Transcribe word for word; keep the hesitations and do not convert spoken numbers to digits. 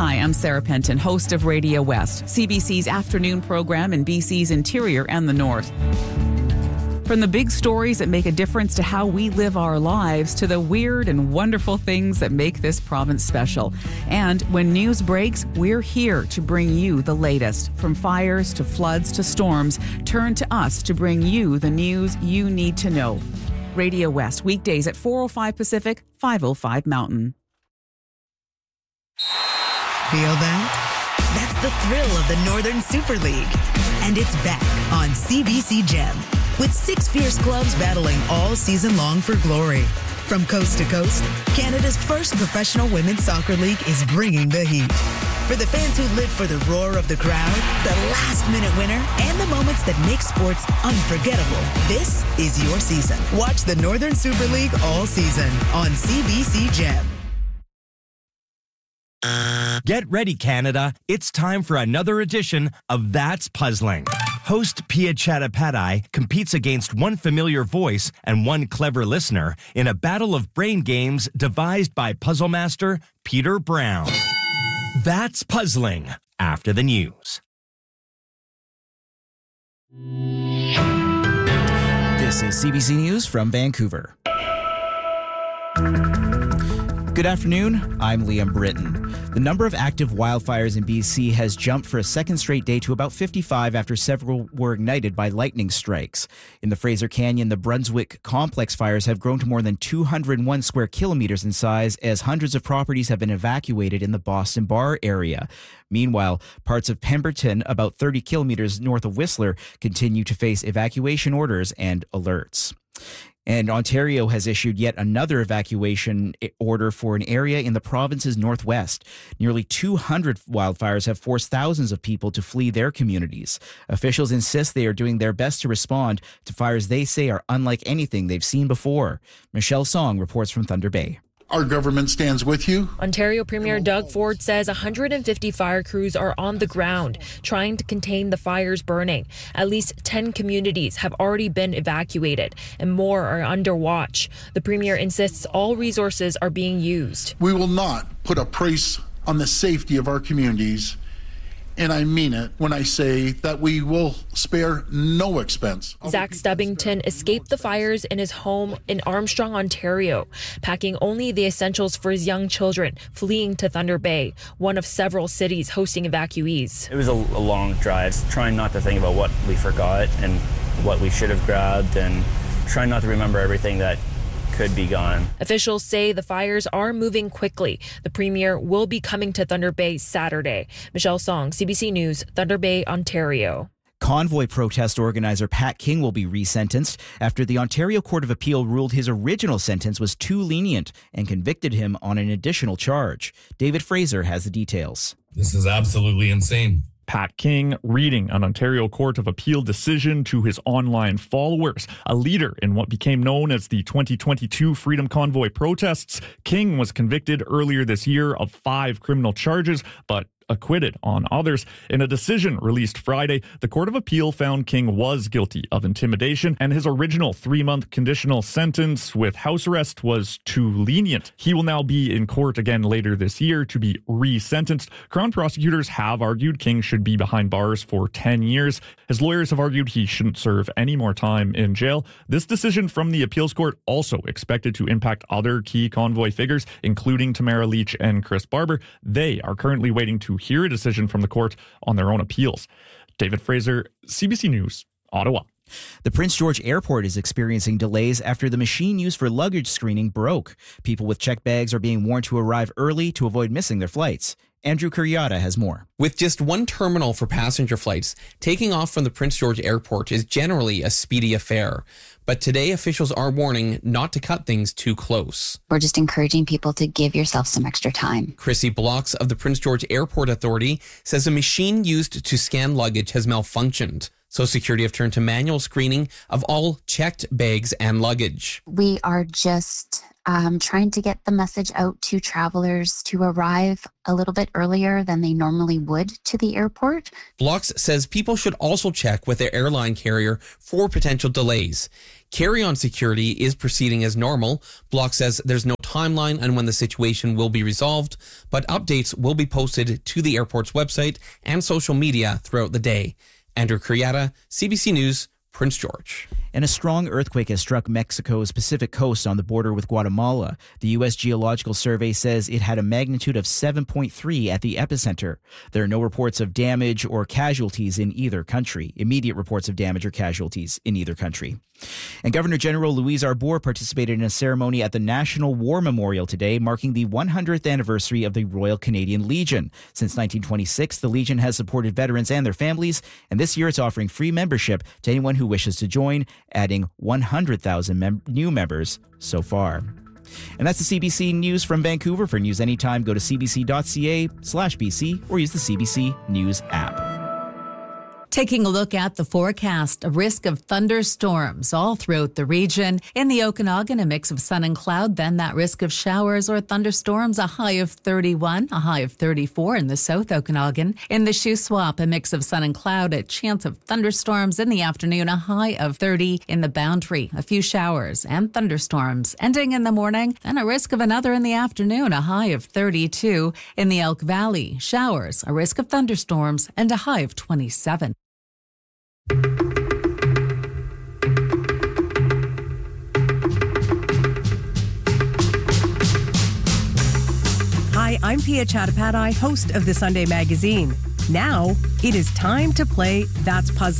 Hi, I'm Sarah Penton, host of Radio West, C B C's afternoon program in B C's interior and the north. From the big stories that make a difference to how we live our lives to the weird and wonderful things that make this province special. And when news breaks, we're here to bring you the latest. From fires to floods to storms, turn to us to bring you the news you need to know. Radio West, weekdays at four oh five Pacific, five oh five Mountain. Feel that? That's the thrill of the Northern Super League. And it's back on C B C Gem, with six fierce clubs battling all season long for glory. From coast to coast, Canada's first professional women's soccer league is bringing the heat. For the fans who live for the roar of the crowd, the last-minute winner, and the moments that make sports unforgettable, this is your season. Watch the Northern Super League all season on C B C Gem. Get ready, Canada. It's time for another edition of That's Puzzling. Host Pia Chattopadhyay competes against one familiar voice and one clever listener in a battle of brain games devised by puzzle master Peter Brown. That's Puzzling, after the news. This is C B C News from Vancouver. Good afternoon, I'm Liam Britton. The number of active wildfires in B C has jumped for a second straight day to about fifty-five after several were ignited by lightning strikes. In the Fraser Canyon, the Brunswick complex fires have grown to more than two hundred one square kilometers in size as hundreds of properties have been evacuated in the Boston Bar area. Meanwhile, parts of Pemberton, about thirty kilometers north of Whistler, continue to face evacuation orders and alerts. And Ontario has issued yet another evacuation order for an area in the province's northwest. Nearly two hundred wildfires have forced thousands of people to flee their communities. Officials insist they are doing their best to respond to fires they say are unlike anything they've seen before. Michelle Song reports from Thunder Bay. Our government stands with you. Ontario Premier Doug Ford says one hundred fifty fire crews are on the ground trying to contain the fires burning. At least ten communities have already been evacuated and more are under watch. The Premier insists all resources are being used. We will not put a price on the safety of our communities. And I mean it when I say that we will spare no expense. Zach Stubbington escaped the fires in his home in Armstrong, Ontario, packing only the essentials for his young children, fleeing to Thunder Bay, one of several cities hosting evacuees. It was a, a long drive, trying not to think about what we forgot and what we should have grabbed, and trying not to remember everything that could be gone. Officials say the fires are moving quickly. The Premier will be coming to Thunder Bay Saturday. Michelle Song, C B C News, Thunder Bay, Ontario. Convoy protest organizer Pat King will be resentenced after the Ontario Court of Appeal ruled his original sentence was too lenient and convicted him on an additional charge. David Fraser has the details. This is absolutely insane. Pat King reading an Ontario Court of Appeal decision to his online followers. A leader in what became known as the twenty twenty-two Freedom Convoy protests, King was convicted earlier this year of five criminal charges, but acquitted on others. In a decision released Friday, the Court of Appeal found King was guilty of intimidation, and his original three-month conditional sentence with house arrest was too lenient. He will now be in court again later this year to be re-sentenced. Crown prosecutors have argued King should be behind bars for ten years. His lawyers have argued he shouldn't serve any more time in jail. This decision from the appeals court also expected to impact other key convoy figures, including Tamara Leach and Chris Barber. They are currently waiting to hear a decision from the court on their own appeals. David Fraser, C B C News, Ottawa. The Prince George Airport is experiencing delays after the machine used for luggage screening broke. People with checked bags are being warned to arrive early to avoid missing their flights. Andrew Kurriata has more. With just one terminal for passenger flights, taking off from the Prince George Airport is generally a speedy affair. But today, officials are warning not to cut things too close. We're just encouraging people to give yourself some extra time. Chrissy Blocks of the Prince George Airport Authority says a machine used to scan luggage has malfunctioned. So security have turned to manual screening of all checked bags and luggage. We are just um, trying to get the message out to travelers to arrive a little bit earlier than they normally would to the airport. Blocks says people should also check with their airline carrier for potential delays. Carry-on security is proceeding as normal. Block says there's no timeline on when the situation will be resolved, but updates will be posted to the airport's website and social media throughout the day. Andrew Criata, C B C News, Prince George. And a strong earthquake has struck Mexico's Pacific coast on the border with Guatemala. The U S Geological Survey says it had a magnitude of seven point three at the epicenter. There are no reports of damage or casualties in either country. Immediate reports of damage or casualties in either country. And Governor General Louise Arbour participated in a ceremony at the National War Memorial today, marking the one hundredth anniversary of the Royal Canadian Legion. Since nineteen twenty-six, the Legion has supported veterans and their families, and this year it's offering free membership to anyone who wishes to join, adding one hundred thousand mem- new members so far. And that's the C B C News from Vancouver. For news anytime, go to cbc.ca slash BC or use the C B C News app. Taking a look at the forecast, a risk of thunderstorms all throughout the region. In the Okanagan, a mix of sun and cloud, then that risk of showers or thunderstorms, a high of thirty-one, a high of thirty-four in the South Okanagan. In the Shuswap, a mix of sun and cloud, a chance of thunderstorms in the afternoon, a high of thirty. In the Boundary, a few showers and thunderstorms ending in the morning, and a risk of another in the afternoon, a high of thirty-two. In the Elk Valley, showers, a risk of thunderstorms, and a high of twenty-seven. Hi, I'm Pia Chattopadhyay, host of the Sunday Magazine. Now, it is time to play That's Puzzling.